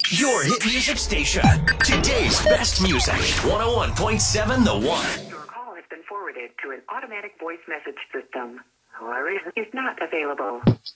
Your hit music station. Today's best music. 101.7 The One. Your call has been forwarded to an automatic voice message system. Or is not available.